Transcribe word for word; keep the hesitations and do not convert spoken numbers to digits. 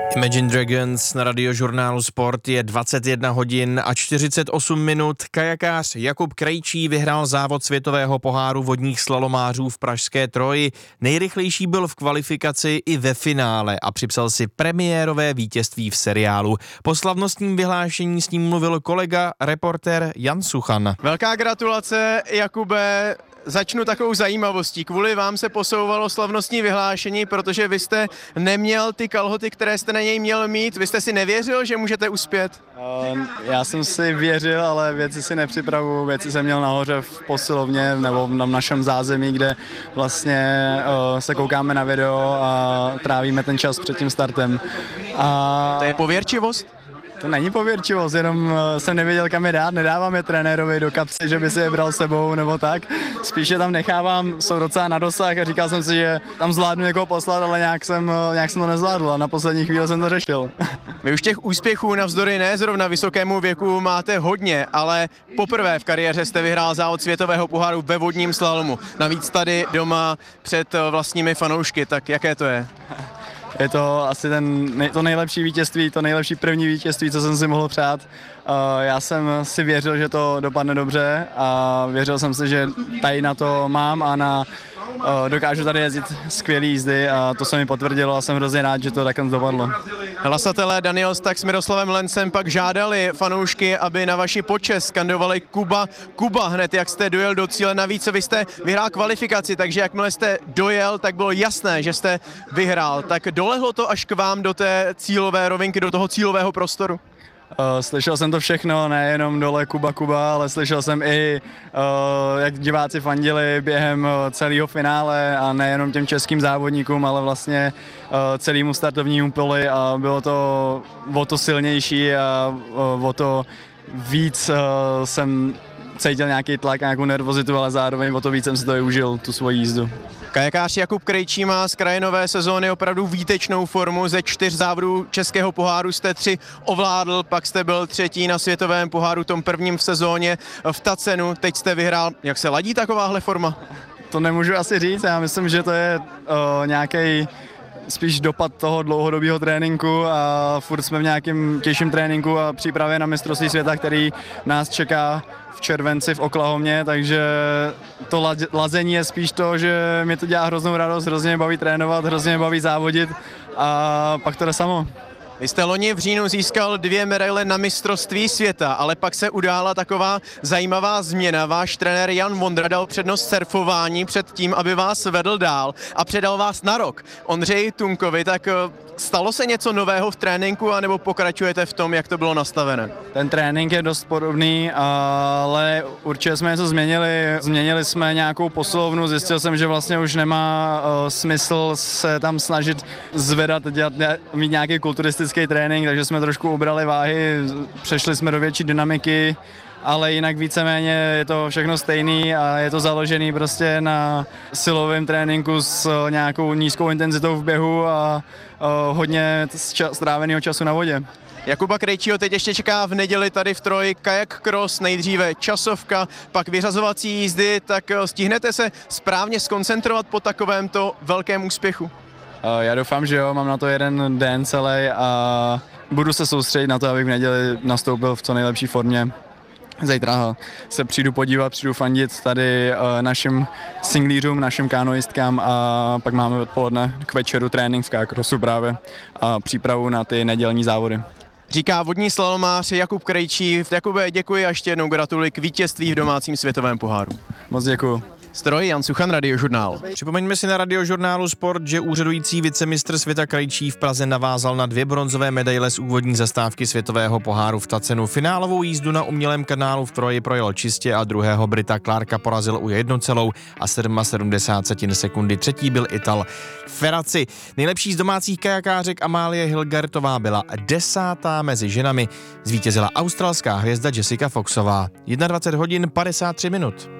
Imagine Dragons na Radiožurnálu Sport. Je dvacet jedna hodin a čtyřicet osm minut. Kajakář Jakub Krejčí vyhrál závod světového poháru vodních slalomářů v pražské Troji. Nejrychlejší byl v kvalifikaci i ve finále a připsal si premiérové vítězství v seriálu. Po slavnostním vyhlášení s ním mluvil kolega, reportér Jan Suchan. Velká gratulace, Jakube. Začnu takovou zajímavostí. Kvůli vám se posouvalo slavnostní vyhlášení, protože vy jste neměl ty kalhoty, které jste na něj měl mít. Vy jste si nevěřil, že můžete uspět? Uh, já jsem si věřil, ale věci si nepřipravuju. Věci jsem měl nahoře v posilovně nebo v našem zázemí, kde vlastně uh, se koukáme na video a trávíme ten čas před tím startem. A to je pověrčivost? To není pověrčivost, jenom jsem nevěděl, kam je dát, nedávám je trenérovi do kapsy, že by si je bral sebou nebo tak. Spíše tam nechávám, jsou docela na dosah a říkal jsem si, že tam zvládnu někoho poslat, ale nějak jsem, nějak jsem to nezvládl a na poslední chvíli jsem to řešil. Vy už těch úspěchů navzdory ne zrovna vysokému věku máte hodně, ale poprvé v kariéře jste vyhrál závod světového poháru ve vodním slalomu. Navíc tady doma před vlastními fanoušky, tak jaké to je? Je to asi ten, to nejlepší vítězství, to nejlepší první vítězství, co jsem si mohl přát. Já jsem si věřil, že to dopadne dobře a věřil jsem si, že tady na to mám a na, dokážu tady jezdit skvělý jízdy a to se mi potvrdilo a jsem hrozně rád, že to takhle dopadlo. Hlasatelé Daniel Stak s Miroslavem Lencem pak žádali fanoušky, aby na vaši počest skandovali Kuba, Kuba hned, jak jste dojel do cíle. Navíc vy jste vyhrál kvalifikaci, takže jakmile jste dojel, tak bylo jasné, že jste vyhrál. Tak dolehlo to až k vám do té cílové rovinky, do toho cílového prostoru? Uh, slyšel jsem to všechno, nejenom dole Kuba Kuba, ale slyšel jsem i, uh, jak diváci fandili během uh, celého finále a nejenom těm českým závodníkům, ale vlastně uh, celému startovnímu poli a bylo to o to silnější a uh, o to víc uh, jsem cítil nějaký tlak, nějakou nervozitu, ale zároveň o to víc jsem si to využil, tu svoji jízdu. Kajakář Jakub Krejčí má z kraje nové sezóny opravdu výtečnou formu. Ze čtyř závodů českého poháru jste tři ovládl, pak jste byl třetí na světovém poháru, tom prvním v sezóně v Tacenu, teď jste vyhrál. Jak se ladí takováhle forma? To nemůžu asi říct, já myslím, že to je uh, nějaký spíš dopad toho dlouhodobého tréninku a furt jsme v nějakém těžším tréninku a přípravě na mistrovství světa, který nás čeká v červenci v Oklahomě, takže to lazení je spíš to, že mi to dělá hroznou radost, hrozně mě baví trénovat, hrozně mě baví závodit a pak to jde samo. Vy jste loni v říjnu získal dvě medaile na mistrovství světa, ale pak se udála taková zajímavá změna. Váš trenér Jan Vondra dal přednost surfování před tím, aby vás vedl dál a předal vás na rok Ondřeji Tunkovi. Tak stalo se něco nového v tréninku, anebo pokračujete v tom, jak to bylo nastavené? Ten trénink je dost podobný, ale určitě jsme něco změnili. Změnili jsme nějakou posilovnu, zjistil jsem, že vlastně už nemá uh, smysl se tam snažit zvedat, dělat, mít nějaký kulturistický trénink, takže jsme trošku ubrali váhy, přešli jsme do větší dynamiky, ale jinak víceméně je to všechno stejný a je to založený prostě na silovém tréninku s nějakou nízkou intenzitou v běhu a uh, hodně ča- stráveného času na vodě. Jakuba Krejčího teď ještě čeká v neděli tady v Troji kajak cross, nejdříve časovka, pak vyřazovací jízdy, tak stihnete se správně skoncentrovat po takovémto velkém úspěchu? Já doufám, že jo, mám na to jeden den celý a budu se soustředit na to, abych v neděli nastoupil v co nejlepší formě. Zítra se přijdu podívat, přijdu fandit tady našim singlířům, našim kanoistkám a pak máme odpoledne k večeru trénink v K-crossu právě a přípravu na ty nedělní závody. Říká vodní slalomář Jakub Krejčí. Jakube, děkuji a ještě jednou gratuluji k vítězství v domácím světovém poháru. Moc děkuju. Stroj Jan Suchan, Radiožurnál. Připomeňme si na Radiožurnálu Sport, že úřadující vicemistr světa Krejčí v Praze navázal na dvě bronzové medaile z úvodní zastávky světového poháru v Tacenu. Finálovou jízdu na umělém kanálu v Troji projel čistě a druhého Brita Clarka porazil u jednu celou a sedmdesát sedm sekundy. Třetí byl Ital Ferracci. Nejlepší z domácích kajakářek Amálie Hilgertová byla desátá mezi ženami. Zvítězila australská hvězda Jessica Foxová. dvacet jedna hodin padesát tři minut.